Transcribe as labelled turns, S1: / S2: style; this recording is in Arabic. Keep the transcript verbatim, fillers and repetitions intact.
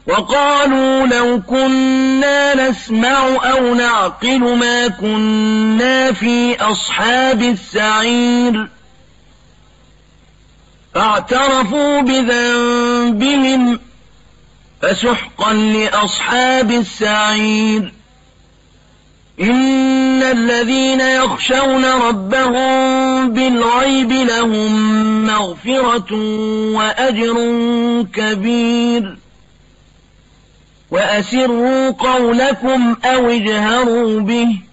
S1: وقالوا لو كنا نسمع أو نعقل ما كنا في أصحاب السعير فاعترفوا بذنبهم فسحقا لأصحاب السعير إن الذين يخشون ربهم بالغيب لهم مغفرة وأجر كبير وأسروا قولكم أو اجهروا به